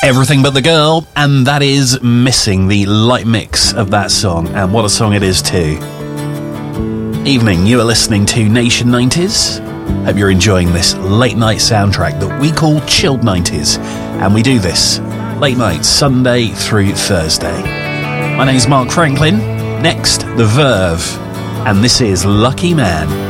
Everything But the Girl, and that is Missing, the light mix of that song, and what a song it is too. Evening, you are listening to Nation 90s. Hope you're enjoying this late night soundtrack that we call Chilled 90s, and we do this late night, Sunday through Thursday. My name's Mark Franklin. Next, The Verve, and this is Lucky Man.